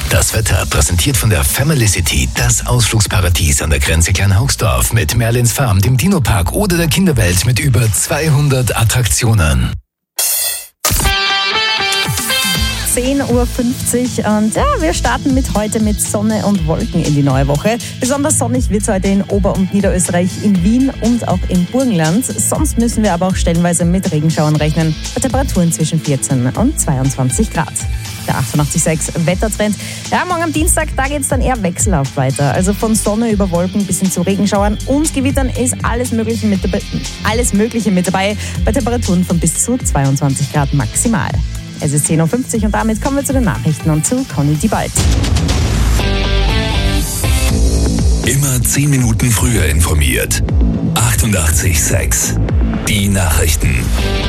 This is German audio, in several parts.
Das Wetter präsentiert von der Family City, das Ausflugsparadies an der Grenze Kleinhaugsdorf mit Merlins Farm, dem Dino-Park oder der Kinderwelt mit über 200 Attraktionen. 10.50 Uhr und wir starten heute mit Sonne und Wolken in die neue Woche. Besonders sonnig wird es heute in Ober- und Niederösterreich, in Wien und auch im Burgenland. Sonst müssen wir aber auch stellenweise mit Regenschauern rechnen, bei Temperaturen zwischen 14 und 22 Grad. Der 88.6 Wettertrend. Ja, morgen am Dienstag, da geht es dann eher wechselhaft weiter. Also von Sonne über Wolken bis hin zu Regenschauern und Gewittern ist alles Mögliche mit dabei, bei Temperaturen von bis zu 22 Grad maximal. Es ist 10.50 Uhr und damit kommen wir zu den Nachrichten und zu Conny Diebald. Immer 10 Minuten früher informiert. 88.6 Die Nachrichten.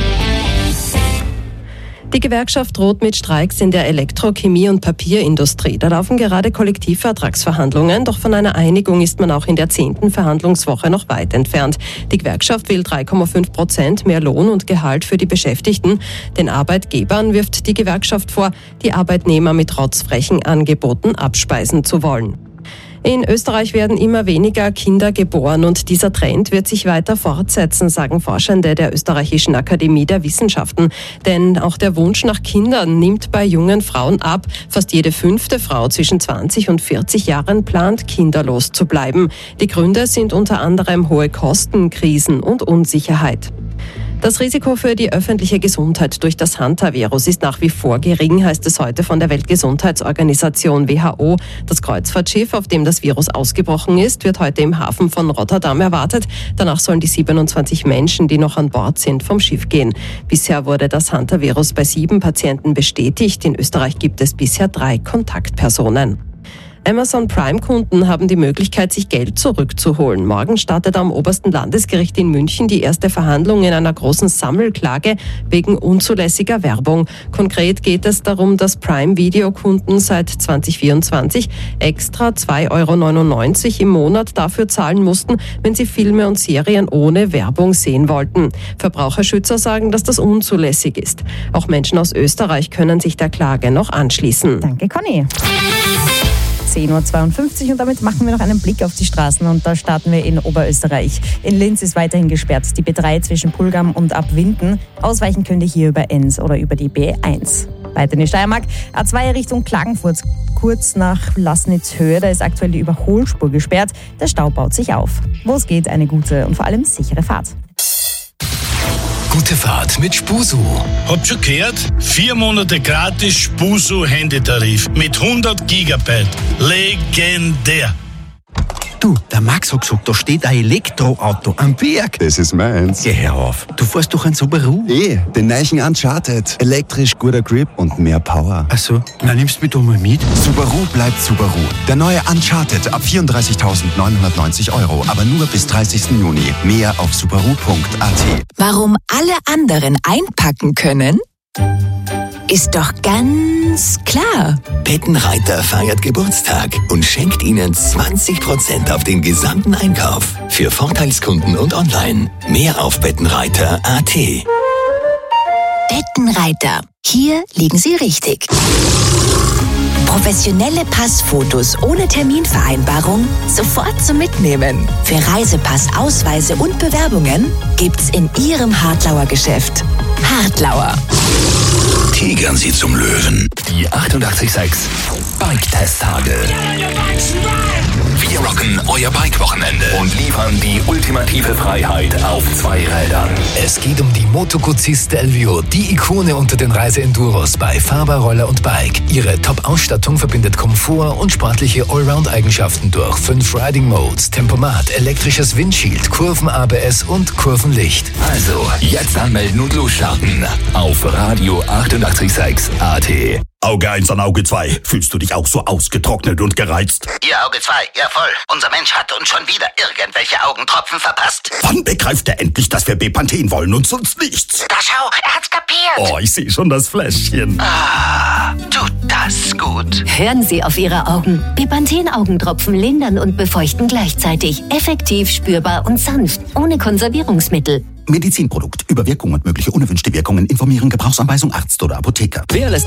Die Gewerkschaft droht mit Streiks in der Elektro-, Chemie- und Papierindustrie. Da laufen gerade Kollektivvertragsverhandlungen, doch von einer Einigung ist man auch in der 10. Verhandlungswoche noch weit entfernt. Die Gewerkschaft will 3,5% mehr Lohn und Gehalt für die Beschäftigten. Den Arbeitgebern wirft die Gewerkschaft vor, die Arbeitnehmer mit rotzfrechen Angeboten abspeisen zu wollen. In Österreich werden immer weniger Kinder geboren und dieser Trend wird sich weiter fortsetzen, sagen Forschende der Österreichischen Akademie der Wissenschaften. Denn auch der Wunsch nach Kindern nimmt bei jungen Frauen ab. Fast jede 5. Frau zwischen 20 und 40 Jahren plant, kinderlos zu bleiben. Die Gründe sind unter anderem hohe Kosten, Krisen und Unsicherheit. Das Risiko für die öffentliche Gesundheit durch das Hantavirus ist nach wie vor gering, heißt es heute von der Weltgesundheitsorganisation WHO. Das Kreuzfahrtschiff, auf dem das Virus ausgebrochen ist, wird heute im Hafen von Rotterdam erwartet. Danach sollen die 27 Menschen, die noch an Bord sind, vom Schiff gehen. Bisher wurde das Hantavirus bei 7 Patienten bestätigt. In Österreich gibt es bisher 3 Kontaktpersonen. Amazon Prime-Kunden haben die Möglichkeit, sich Geld zurückzuholen. Morgen startet am obersten Landesgericht in München die erste Verhandlung in einer großen Sammelklage wegen unzulässiger Werbung. Konkret geht es darum, dass Prime-Video-Kunden seit 2024 extra 2,99 € im Monat dafür zahlen mussten, wenn sie Filme und Serien ohne Werbung sehen wollten. Verbraucherschützer sagen, dass das unzulässig ist. Auch Menschen aus Österreich können sich der Klage noch anschließen. Danke, Conny. 10.52 Uhr und damit machen wir noch einen Blick auf die Straßen und da starten wir in Oberösterreich. In Linz ist weiterhin gesperrt, die B3 zwischen Pulgam und Abwinden. Ausweichen könnt ihr hier über Enns oder über die B1. Weiter in die Steiermark, A2 Richtung Klagenfurt, kurz nach Lassnitzhöhe, da ist aktuell die Überholspur gesperrt. Der Stau baut sich auf. Wo es geht, eine gute und vor allem sichere Fahrt. Gute Fahrt mit Spusu. Habt schon gehört? 4 Monate gratis Spusu-Handytarif mit 100 Gigabyte. Legendär. Du, der Max hat gesagt, da steht ein Elektroauto am Berg. Das ist meins. Geh hör auf. Du fährst doch ein Subaru. Den neuen Uncharted. Elektrisch, guter Grip und mehr Power. Ach so, na nimmst du mich doch mal mit. Subaru bleibt Subaru. Der neue Uncharted ab 34.990 €, aber nur bis 30. Juni. Mehr auf subaru.at. Warum alle anderen einpacken können? Ist doch ganz klar. Bettenreiter feiert Geburtstag und schenkt Ihnen 20% auf den gesamten Einkauf. Für Vorteilskunden und online. Mehr auf bettenreiter.at. Bettenreiter. Hier liegen Sie richtig. Professionelle Passfotos ohne Terminvereinbarung sofort zum Mitnehmen. Für Reisepass, Ausweise und Bewerbungen gibt's in Ihrem Hartlauer Geschäft. Hartlauer. Tigern Sie zum Löwen. Die 88.6 Bike-Test-Tage. Wir rocken euer Bike-Wochenende und liefern die ultimative Freiheit auf 2 Rädern. Es geht um die Moto Guzzi Stelvio, die Ikone unter den Reise-Enduros bei Fahrerroller und Bike. Ihre Top-Ausstattung verbindet Komfort und sportliche Allround-Eigenschaften durch 5 Riding-Modes, Tempomat, elektrisches Windshield, Kurven-ABS und Kurvenlicht. Also, jetzt anmelden und losstarten auf Radio 88.6 AT. Auge 1 an Auge 2. Fühlst du dich auch so ausgetrocknet und gereizt? Ihr Auge 2, ja voll. Unser Mensch hat uns schon wieder irgendwelche Augentropfen verpasst. Wann begreift er endlich, dass wir Bepanthen wollen und sonst nichts? Da schau, er hat's kapiert. Oh, ich sehe schon das Fläschchen. Ah, tut das gut. Hören Sie auf Ihre Augen. Bepanthen-Augentropfen lindern und befeuchten gleichzeitig. Effektiv, spürbar und sanft. Ohne Konservierungsmittel. Medizinprodukt. Über Wirkung und mögliche unerwünschte Wirkungen informieren. Gebrauchsanweisung Arzt oder Apotheker. Wer lässt